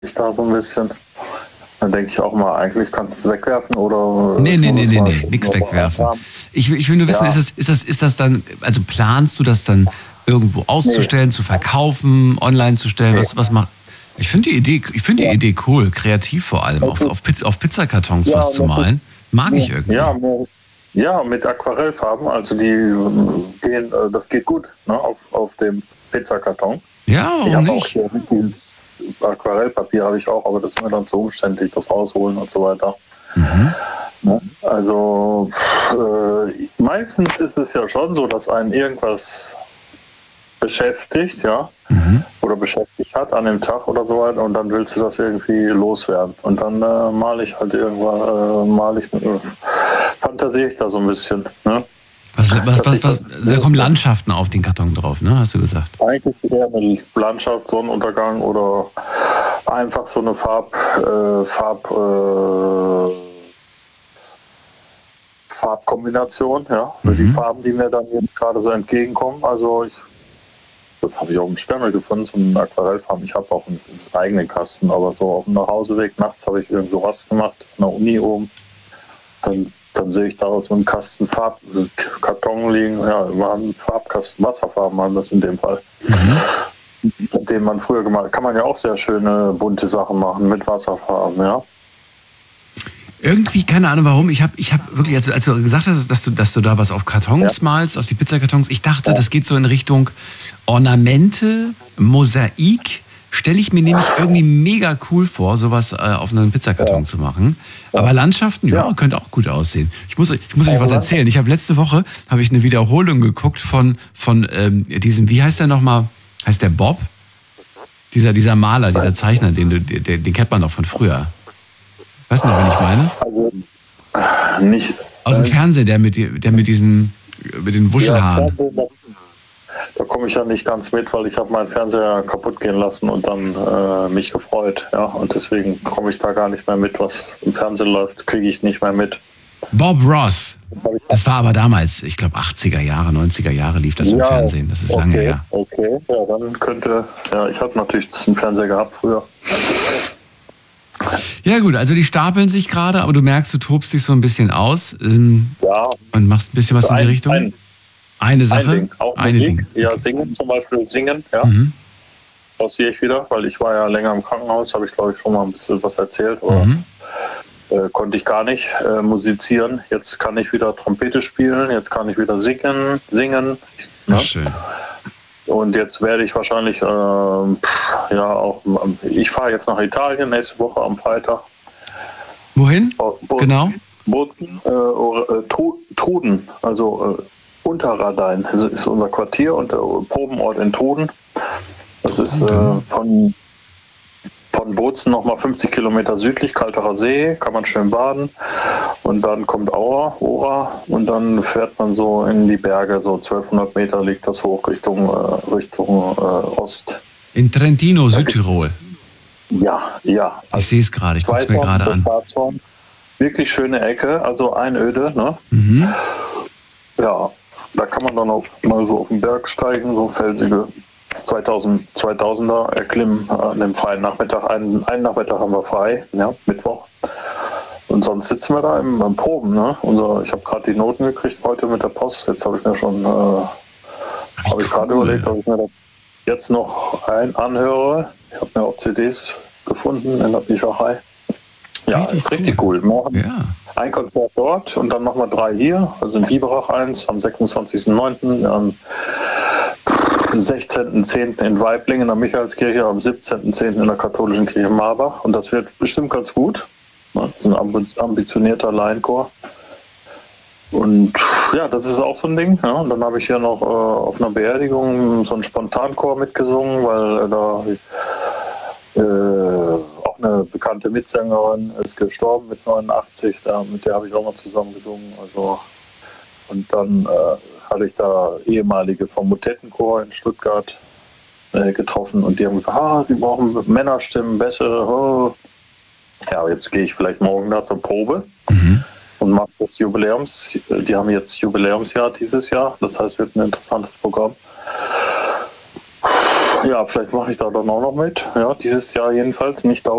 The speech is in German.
ich da so ein bisschen. Dann denke ich auch mal, eigentlich kannst du es wegwerfen oder... Nee, nichts wegwerfen. Ich will nur wissen, ist das dann, also planst du das dann irgendwo auszustellen, zu verkaufen, online zu stellen? Was macht... Ich finde die Idee cool, kreativ vor allem, auf Pizzakartons was zu malen. Mag ich irgendwie. Ja, mit Aquarellfarben, also die gehen, das geht gut, ne, auf dem Pizzakarton. Ja, warum nicht? Aquarellpapier habe ich auch, aber das ist mir dann zu umständlich, das rausholen und so weiter. Also meistens ist es ja schon so, dass einen irgendwas beschäftigt, oder beschäftigt hat an dem Tag oder so weiter, und dann willst du das irgendwie loswerden. Und dann fantasiere ich da so ein bisschen. Ne? Da kommen Landschaften auf den Karton drauf, ne? Hast du gesagt? Eigentlich eher eine Landschaft, Sonnenuntergang oder einfach so eine Farbkombination, für die Farben, die mir dann jetzt gerade so entgegenkommen. Also das habe ich auch im Sperrmüll gefunden, so eine Aquarellfarben. Ich habe auch einen eigenen Kasten, aber so auf dem Nachhauseweg nachts habe ich irgendwo was gemacht, an der Uni oben. Dann sehe ich daraus so einen Kasten Karton liegen. Ja, wir haben einen Farbkasten, Wasserfarben haben das in dem Fall. Den man früher gemacht hat. Kann man ja auch sehr schöne, bunte Sachen machen mit Wasserfarben, ja. Irgendwie, keine Ahnung warum, ich hab wirklich, als du gesagt hast, dass du da was auf Kartons malst, auf die Pizzakartons, ich dachte, das geht so in Richtung Ornamente, Mosaik, stelle ich mir nämlich irgendwie mega cool vor, sowas auf einen Pizzakarton zu machen. Aber Landschaften, könnte auch gut aussehen. Ich muss euch was erzählen. Letzte Woche habe ich eine Wiederholung geguckt von diesem, wie heißt der nochmal? Heißt der Bob? Dieser Maler, dieser Zeichner, den kennt man noch von früher. Weißt du noch, wen ich meine? Also, nicht. Aus dem Fernsehen, der mit den Wuschelhaaren. Ja, da komme ich ja nicht ganz mit, weil ich habe meinen Fernseher kaputt gehen lassen und dann mich gefreut. Ja, und deswegen komme ich da gar nicht mehr mit, was im Fernsehen läuft, kriege ich nicht mehr mit. Bob Ross. Das war aber damals, ich glaube 80er Jahre, 90er Jahre lief das im Fernsehen. Das ist lange her. Okay, ja, dann ich habe natürlich einen Fernseher gehabt früher. Ja gut, also die stapeln sich gerade, aber du merkst, du tobst dich so ein bisschen aus und machst ein bisschen was in die Richtung. Eine Sache? Ein Ding. Ja, singen zum Beispiel, Pausiere ich wieder, weil ich war ja länger im Krankenhaus, habe ich glaube ich schon mal ein bisschen was erzählt, oder konnte ich gar nicht musizieren. Jetzt kann ich wieder Trompete spielen, jetzt kann ich wieder singen. Ne? Schön. Und jetzt werde ich wahrscheinlich, ich fahre jetzt nach Italien nächste Woche am Freitag. Wohin? Genau? Bozen, Truden, also Unterradein, also ist unser Quartier und der Probenort in Truden. Das ist von Bozen nochmal 50 Kilometer südlich, Kalterer See, kann man schön baden. Und dann kommt Ora, und dann fährt man so in die Berge, so 1200 Meter liegt das hoch Richtung Ost. In Trentino, Südtirol. Ja. Also ich sehe es gerade, ich gucke es mir gerade an. Wirklich schöne Ecke, also Einöde, ne? Ja, da kann man dann auch mal so auf den Berg steigen, so felsige 2000er erklimmen an dem freien Nachmittag. Einen Nachmittag haben wir frei, Mittwoch. Und sonst sitzen wir da im Proben. Ne? Ich habe gerade die Noten gekriegt heute mit der Post. Jetzt habe ich mir schon gerade überlegt, ob ich mir das jetzt noch anhöre. Ich habe mir auch CDs gefunden in der Bücherei. Ja, ist richtig cool. Morgen ein Konzert dort und dann nochmal 3 hier. Also in Biberach 1 am 26.09., am 16.10. in Waiblingen in der Michaelskirche, am 17.10. in der katholischen Kirche Marbach. Und das wird bestimmt ganz gut. Das ist ein ambitionierter Laienchor. Und ja, das ist auch so ein Ding. Ja. Und dann habe ich hier noch auf einer Beerdigung so einen Spontanchor mitgesungen, weil da auch eine bekannte Mitsängerin ist gestorben mit 89. Mit der habe ich auch mal zusammen gesungen. Also, und dann hatte ich da ehemalige vom Motettenchor in Stuttgart getroffen und die haben gesagt, sie brauchen Männerstimmen, bessere. Ja, jetzt gehe ich vielleicht morgen da zur Probe und mache das Jubiläums. Die haben jetzt Jubiläumsjahr dieses Jahr, das heißt, wird ein interessantes Programm. Ja, vielleicht mache ich da dann auch noch mit. Ja, dieses Jahr jedenfalls, nicht